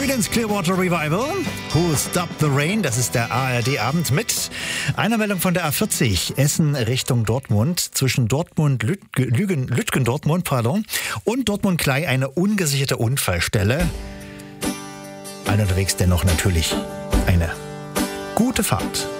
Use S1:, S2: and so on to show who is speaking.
S1: Creedence Clearwater Revival. Who Stopped the Rain? Das ist der ARD-Abend mit einer Meldung von der A40 Essen Richtung Dortmund. Zwischen Lütgendortmund und Dortmund-Klei eine ungesicherte Unfallstelle. Allen unterwegs dennoch natürlich eine gute Fahrt.